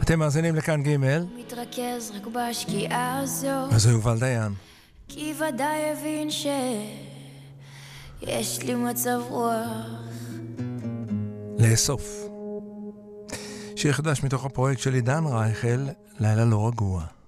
אתם מאזינים לכאן ג' מתרכז רק בשקיעה הזו, אז הוא יובל דיין. כי ודאי הבין שיש לי מצב רוח. לאסוף שיר חדש מתוך הפרויקט של עידן רייכל, לילה לא רגוע.